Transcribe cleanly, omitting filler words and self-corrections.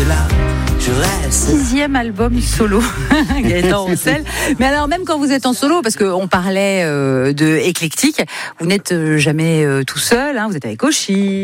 là, je reste. 6e album solo, Gaëtan Roussel. Mais alors, même quand vous êtes en solo, parce qu'on parlait de éclectique, vous n'êtes jamais tout seul, hein, vous êtes avec Oshi.